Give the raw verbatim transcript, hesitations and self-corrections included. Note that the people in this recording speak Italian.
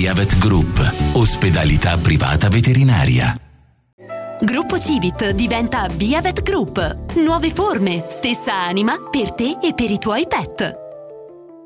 Biavet Group, ospedalità privata veterinaria. Gruppo Civit diventa Biavet Group. Nuove forme, stessa anima per te e per i tuoi pet.